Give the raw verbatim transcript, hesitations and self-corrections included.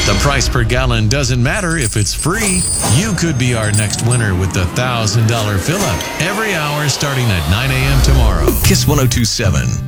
The price per gallon doesn't matter if it's free. You could be our next winner with the one thousand dollars fill-up every hour starting at nine a.m. tomorrow. Kiss one oh two seven.